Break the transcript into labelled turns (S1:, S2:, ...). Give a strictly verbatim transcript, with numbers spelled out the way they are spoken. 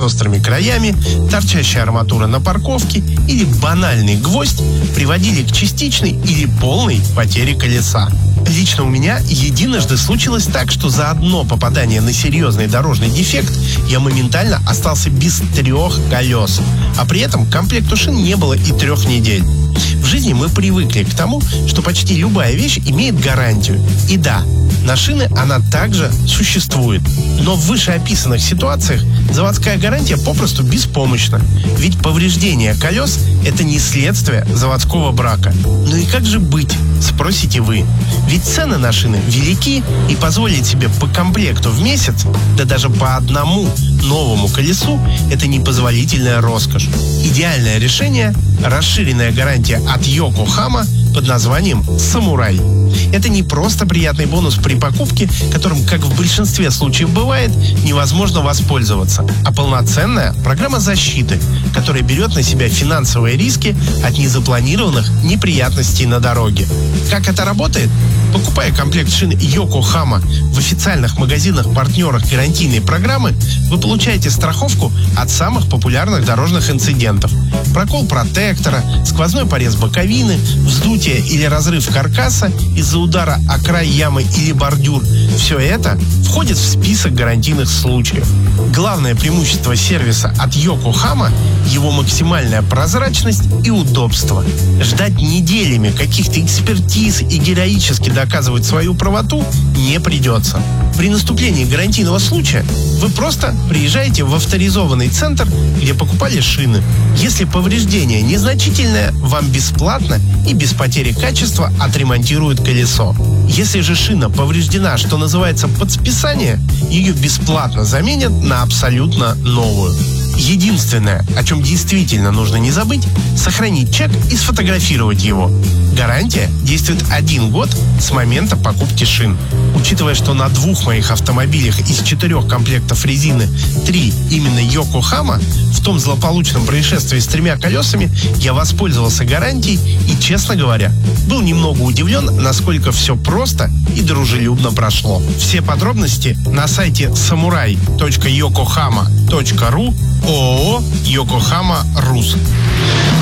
S1: острыми краями, торчащая арматура на парковке или банальный гвоздь приводили к частичной или полной потере колеса. Лично у меня единожды случилось так, что за одно попадание на серьезный дорожный дефект я моментально остался без трех колес, а при этом комплекту шин не было и трех недель. В жизни мы привыкли к тому, что почти любая вещь имеет гарантию. И да, на шины она также существует. Но в вышеописанных ситуациях заводская гарантия попросту беспомощна. Ведь повреждение колес – это не следствие заводского брака. Ну и как же быть, спросите вы? Ведь цены на шины велики, и позволить себе по комплекту в месяц, да даже по одному новому колесу – это непозволительная роскошь. Идеальное решение – расширенная гарантия от Йокохама под названием «Самурай». Это не просто приятный бонус при покупке, которым, как в большинстве случаев бывает, невозможно воспользоваться, а полноценная программа защиты, которая берет на себя финансовые риски от незапланированных неприятностей на дороге. Как это работает? Покупая комплект шин Йокохама в официальных магазинах-партнерах гарантийной программы, вы получаете страховку от самых популярных дорожных инцидентов: прокол протектора, сквозной порез боковины, вздутие или разрыв каркаса из-за удара о край ямы или бордюр. Все это входит в список гарантийных случаев. Главное преимущество сервиса от Йокохама – его максимальная прозрачность и удобство. Ждать неделями каких-то экспертиз и героически доказывать свою правоту не придется. При наступлении гарантийного случая вы просто приезжаете в авторизованный центр, где покупали шины. Если повреждение незначительное, вам бесплатно и без потери качества отремонтируют колесо. Если же шина повреждена, что называется, под списание, ее бесплатно заменят на абсолютно новую. Единственное, о чем действительно нужно не забыть – сохранить чек и сфотографировать его. Гарантия действует один год с момента покупки шин. Учитывая, что на двух моих автомобилях из четырех комплектов резины три именно Йокохама, в том злополучном происшествии с тремя колесами я воспользовался гарантией и, честно говоря, был немного удивлен, насколько все просто и дружелюбно прошло. Все подробности на сайте самурай точка йокохама точка ру ООО «Йокохама Рус».